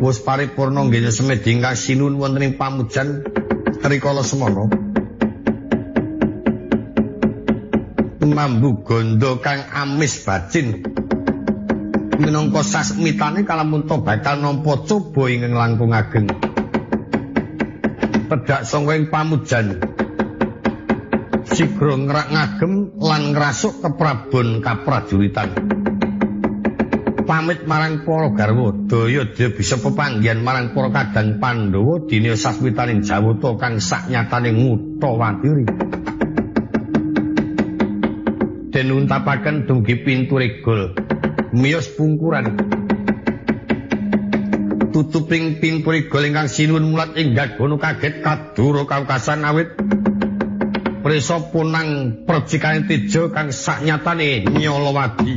bos paripurna nggih semedi ingkang sinuwun wonten ing pamujan rikala semana. Mambu gondo kang amis bacin minangka sasmitane kalamun to bakal nampa coba ingkang langkung ageng. Pedhak sanga ing pamujan sigra ngagem lan ngrasuk keprabon kaprajuritan. Pamit marang para garwa daya bisa pepanggihan marang para kadang Pandhawa dene sasmitaning Jawata kang saknyatane Ngutawatiri. Den untapaken dumugi pintu regol miyos pungkuran. Tutuping pintu regol ingkang sinuwun mulat ing Gagono kaget kadura kawkasan awit prisa punang percikane teja kang saknyatane Nyolowadi.